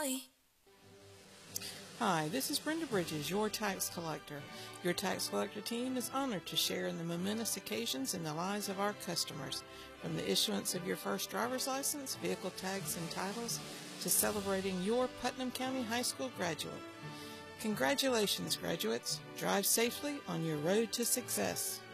Valley. Hi, this is Brenda Bridges, your tax collector. Your tax collector team is honored to share in the momentous occasions in the lives of our customers, from the issuance of your first driver's license, vehicle tags and titles, to celebrating your Putnam County High School graduate. Congratulations, graduates. Drive safely on your road to success.